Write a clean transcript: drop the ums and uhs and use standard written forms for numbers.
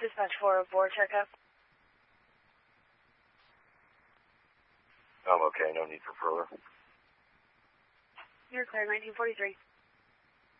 Dispatch 404, checkup. I'm okay, no need for further. You're clear, 1943.